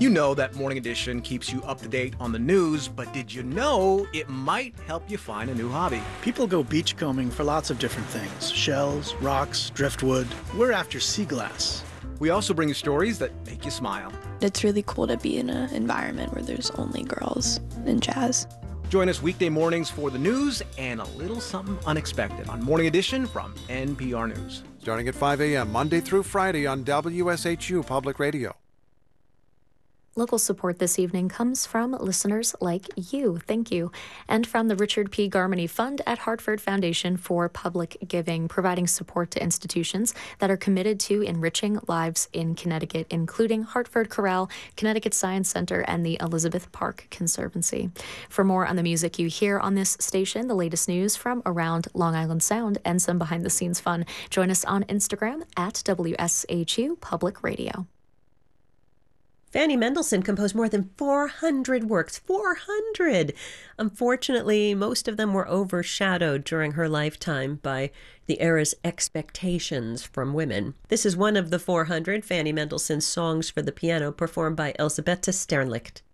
You know that Morning Edition keeps you up to date on the news, but did you know it might help you find a new hobby? People go beachcombing for lots of different things. Shells, rocks, driftwood. We're after sea glass. We also bring you stories that make you smile. It's really cool to be in an environment where there's only girls in jazz. Join us weekday mornings for the news and a little something unexpected on Morning Edition from NPR News. Starting at 5 a.m. Monday through Friday on WSHU Public Radio. Local support this evening comes from listeners like you. Thank you. And from the Richard P. Garmany Fund at Hartford Foundation for Public Giving, providing support to institutions that are committed to enriching lives in Connecticut, including Hartford Chorale, Connecticut Science Center, and the Elizabeth Park Conservancy. For more on the music you hear on this station, the latest news from around Long Island Sound, and some behind-the-scenes fun, join us on Instagram at WSHU Public Radio. Fanny Mendelssohn composed more than 400 works. 400! Unfortunately, most of them were overshadowed during her lifetime by the era's expectations from women. This is one of the 400, Fanny Mendelssohn's Songs for the Piano, performed by Elisabetta Sternlicht.